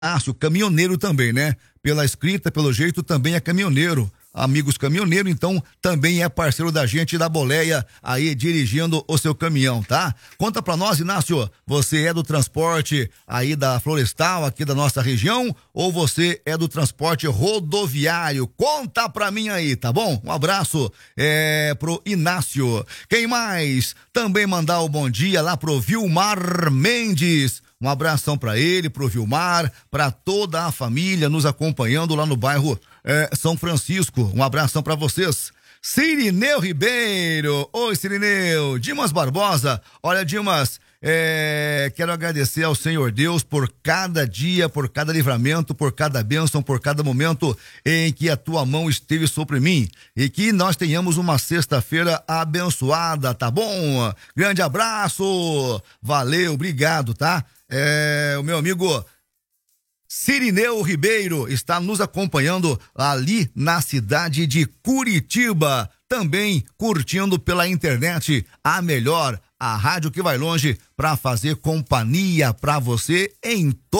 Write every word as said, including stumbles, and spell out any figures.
Inácio, caminhoneiro também, né? Pela escrita, pelo jeito, também é caminhoneiro. Amigos caminhoneiro, então também é parceiro da gente da Boleia aí dirigindo o seu caminhão, tá? Conta pra nós, Inácio, você é do transporte aí da Florestal, aqui da nossa região, ou você é do transporte rodoviário? Conta pra mim aí, tá bom? Um abraço é, pro Inácio. Quem mais? Também mandar o bom dia lá pro Vilmar Mendes. Um abração para ele, pro Vilmar, para toda a família nos acompanhando lá no bairro é, São Francisco. Um abração para vocês. Cirineu Ribeiro. Oi, Cirineu. Dimas Barbosa. Olha, Dimas, é, quero agradecer ao Senhor Deus por cada dia, por cada livramento, por cada bênção, por cada momento em que a tua mão esteve sobre mim. E que nós tenhamos uma sexta-feira abençoada, tá bom? Grande abraço. Valeu, obrigado, tá? É, o meu amigo Cirineu Ribeiro está nos acompanhando ali na cidade de Curitiba, também curtindo pela internet a melhor, a rádio que vai longe para fazer companhia para você em todo